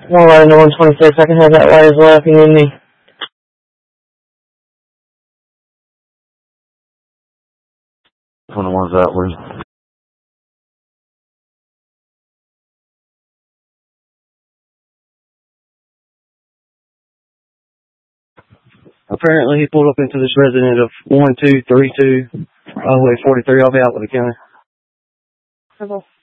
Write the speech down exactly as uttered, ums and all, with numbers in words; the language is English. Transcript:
one eleven to one twenty-six. I can have that light as well if you need me. twenty-one's outward. Apparently, he pulled up into this resident of one two three two, all the way forty-three. I'll be out with the county.